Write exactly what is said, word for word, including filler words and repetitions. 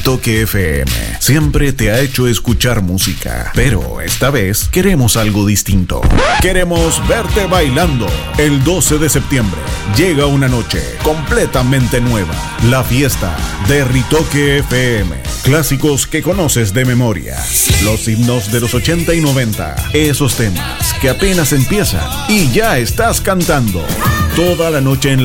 Toque F M siempre te ha hecho escuchar música, pero esta vez queremos algo distinto. Queremos verte bailando. El doce de septiembre llega una noche completamente nueva, la fiesta de Ritoque F M. Clásicos que conoces de memoria, los himnos de los ochenta y noventa, esos temas que apenas empiezan y ya estás cantando. Toda la noche en